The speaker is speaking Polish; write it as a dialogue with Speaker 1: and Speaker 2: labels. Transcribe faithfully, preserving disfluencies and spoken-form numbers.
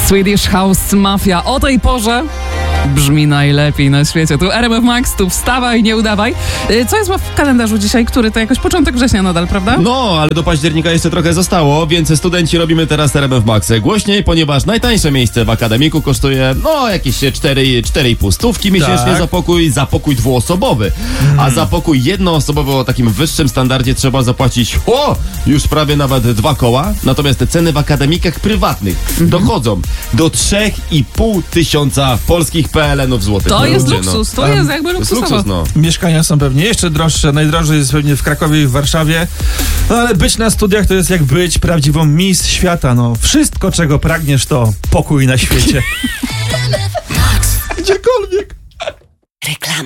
Speaker 1: Swedish House Mafia o tej porze brzmi najlepiej na świecie. Tu R M F Max, tu wstawaj, nie udawaj. Co jest w kalendarzu dzisiaj? Który to jakoś początek września nadal, prawda?
Speaker 2: No, ale do października jeszcze trochę zostało, więc studenci robimy teraz R M F Max głośniej, ponieważ najtańsze miejsce w akademiku kosztuje, no, jakieś cztery, cztery i pół stówki miesięcznie
Speaker 3: Tak.
Speaker 2: za pokój, za pokój dwuosobowy. Hmm. A za pokój jednoosobowy o takim wyższym standardzie trzeba zapłacić, o, już prawie nawet dwa koła. Natomiast te ceny w akademikach prywatnych hmm. dochodzą do trzech i pół tysiąca polskich P L N-ów złotych.
Speaker 1: To
Speaker 2: no,
Speaker 1: jest
Speaker 2: ludzie,
Speaker 1: luksus,
Speaker 2: no.
Speaker 1: to jest jakby
Speaker 2: To jest
Speaker 1: luksusowo.
Speaker 2: luksus, no.
Speaker 3: Mieszkania są pewnie jeszcze droższe, najdrożej jest pewnie w Krakowie i w Warszawie. No ale być na studiach to jest jak być prawdziwą miss świata, no. Wszystko, czego pragniesz, to pokój na świecie.
Speaker 2: Gdziekolwiek.
Speaker 4: Reklama.